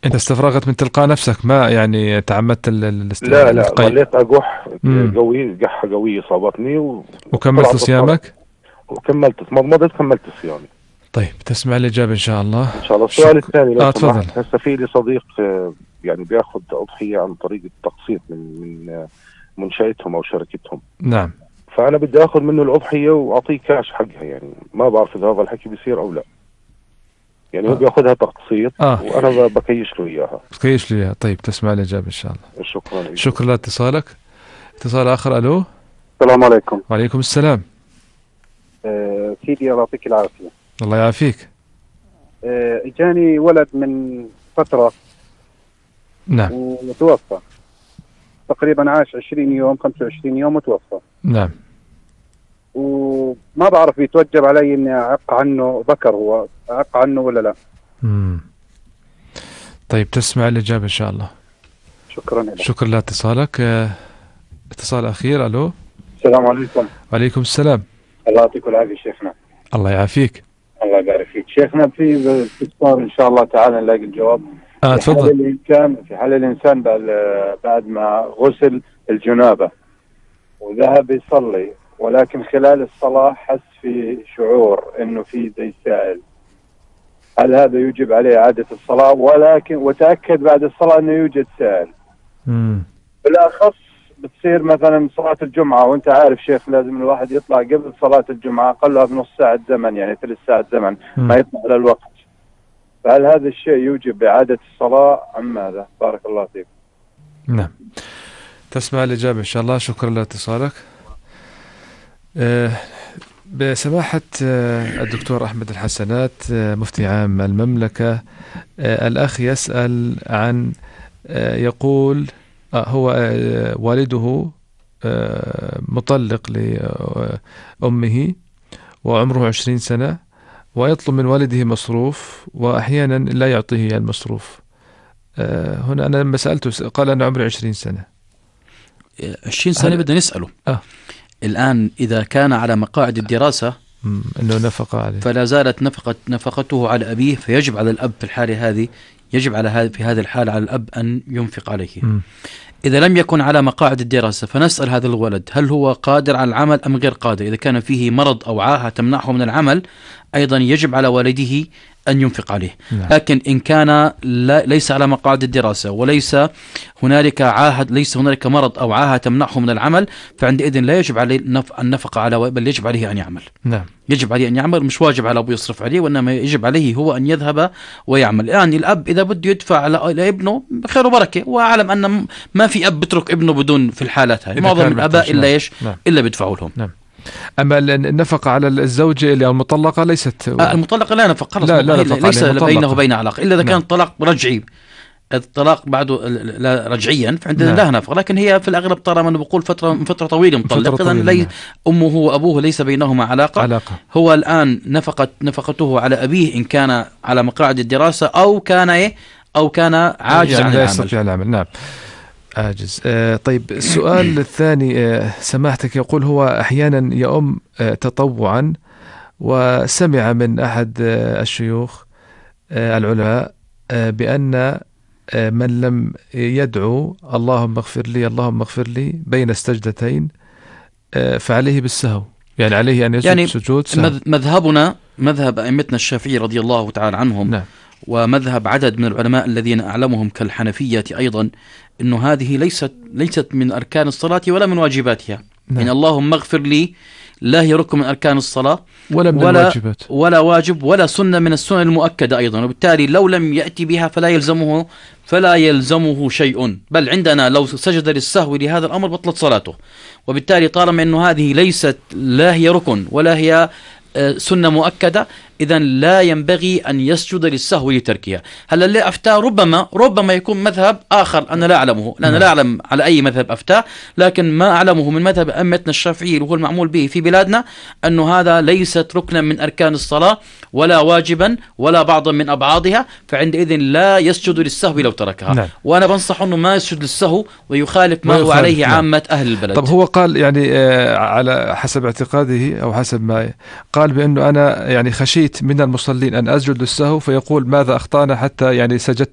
أنت استفرغت من تلقاء نفسك، ما يعني تعمدت لا لا، القيء. ظليت أقح امم قوي، قحة قوية صابتني وكملت وطلعت الصلاة صيامك؟ وكملت، مضمضت كملت صيامي. طيب تسمع الإجابة إن شاء الله. إن شاء الله. السؤال الثاني لو تفضل. سمحت، هسه في لي صديق يعني بياخذ أضحية عن طريق التقسيط من منشأتهم أو شركتهم. نعم. فأنا بدي آخذ منه الأضحية وأعطيه كاش حقها، يعني ما بعرف إذا هذا الحكي بيصير أو لا. يعني هو آه. بياخذها تقسيط آه. وأنا بكيش له إياها. كيش لي. طيب تسمع الإجابة إن شاء الله. شكرا لك. شكرا لاتصالك. اتصال آخر. ألو. السلام عليكم. وعليكم السلام. سيدي الله يعطيك العافية. الله يعافيك. اجاني ولد من فترة نعم. وتوفى، تقريبا عاش 20 يوم 25 يوم وتوفى. نعم. وما بعرف يتوجب علي اني اعق عنه، ذكر هو، اعق عنه ولا لا؟ طيب تسمع الإجابة إن شاء الله. شكرا لك. شكرا لاتصالك. اتصال أخير. ألو. السلام عليكم. وعليكم السلام. الله يعطيك العافية شيخنا. الله يعافيك. الله يبارك فيك شيخنا. في استفسار ان شاء الله تعالى نلاقي الجواب. تفضل. في حال الانسان بعد ما غسل الجنابة وذهب يصلي، ولكن خلال الصلاة حس في شعور انه في زي سائل، هل هذا يوجب عليه إعادة الصلاة؟ ولكن وتأكد بعد الصلاة انه يوجد سائل. بالاخص بتصير مثلا صلاة الجمعة، وانت عارف شيخ لازم الواحد يطلع قبل صلاة الجمعة اقلها بنص ساعة زمن، يعني 3 ساعات زمن ما يطلع على الوقت. فهل هذا الشيء يوجب إعادة الصلاة أم ماذا؟ بارك الله فيك. نعم. تسمع الإجابة إن شاء الله. شكرا لاتصالك. بسماحة الدكتور أحمد الحسنات مفتي عام المملكة، الأخ يسأل عن يقول هو والده مطلق لأمه وعمره 20 سنة، ويطلب من والده مصروف وأحيانا لا يعطيه المصروف. هنا أنا لما سألته قال أنا عمري 20 سنة. 20 سنة بدنا نسأله. الآن إذا كان على مقاعد الدراسة أنه نفقة عليه، فلا زالت نفقته على أبيه، فيجب على الأب في الحالة هذه، يجب على في هذه الحالة على الأب أن ينفق عليه. إذا لم يكن على مقاعد الدراسة فنسأل هذا الولد هل هو قادر على العمل أم غير قادر. إذا كان فيه مرض أو عاهة تمنعه من العمل أيضا يجب على والده أن ينفق عليه. لكن إن كان ليس على مقاعد الدراسة وليس هنالك عاهة، ليس هنالك مرض أو عاهة تمنعه من العمل، فعندئذ لا يجب عليه النفقة على، بل يجب عليه أن يعمل. نعم. يجب عليه أن يعمل، مش واجب على أبوه يصرف عليه، وإنما يجب عليه هو أن يذهب ويعمل. يعني الأب إذا بده يدفع لابنه خير وبركة، وأعلم أن ما في أب بترك ابنه بدون في الحالات هذه. معظم الآباء إلا إيش؟ نعم. إلا بيدفعوا لهم. نعم. أما النفقة على الزوجة اللي المطلقة ليست المطلقة لا نفقة، لا ليس بينه وبين علاقة إلا إذا كان طلاق رجعي. الطلاق بعده لا رجعيا فعندنا لا نفقة، لكن هي في الأغلب طالما أنه بقول فترة طويلة مطلق، إذن أمه وأبوه ليس بينهما علاقة. هو الآن نفقته على أبيه إن كان على مقاعد الدراسة أو كان عاجز يعني عن لا يستطيع العمل. نعم. عاجز. طيب السؤال الثاني سماحتك يقول هو أحيانا يؤم تطوعا، وسمع من أحد الشيوخ العلماء بأن من لم يدعو اللهم اغفر لي اللهم اغفر لي بين السجدتين فعليه بالسهو، يعني عليه أن يسجد سجود سهو. مذهبنا مذهب أئمتنا الشافعي رضي الله تعالى عنهم. نعم. ومذهب عدد من العلماء الذين أعلمهم كالحنفية أيضا، إنه هذه ليست من أركان الصلاة ولا من واجباتها. نعم. إن اللهم اغفر لي لا هي ركن من أركان الصلاة ولا من الواجبات ولا واجب ولا سنة من السنن المؤكدة أيضا، وبالتالي لو لم يأتي بها فلا يلزمه شيء، بل عندنا لو سجد للسهو لهذا الأمر بطلت صلاته. وبالتالي طالما أنه هذه ليست لا هي ركن ولا هي سنة مؤكدة، إذن لا ينبغي أن يسجد للسهو لتركها. هلا اللي أفتاه ربما يكون مذهب آخر أنا لا أعلمه، لأن لا أعلم على أي مذهب أفتاه، لكن ما أعلمه من مذهب أئمتنا الشافعي وهو المعمول به في بلادنا أنه هذا ليست ركنا من أركان الصلاة ولا واجبا ولا بعضا من أبعاضها، فعندئذ لا يسجد للسهو لو تركها. نعم. وأنا بنصح أنه ما يسجد للسهو ويخالف ما هو عليه عامة أهل البلد. طب هو قال يعني على حسب اعتقاده أو حسب ما قال بأنه أنا يعني خشيت من المصلين أن أسجد للسهو فيقول ماذا أخطأنا حتى يعني سجدت